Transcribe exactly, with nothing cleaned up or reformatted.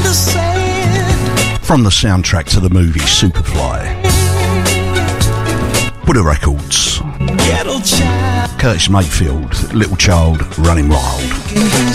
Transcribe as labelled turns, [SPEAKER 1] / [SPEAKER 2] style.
[SPEAKER 1] From the soundtrack to the movie Superfly. Buddha Records. Curtis Mayfield, Little Child Running Wild.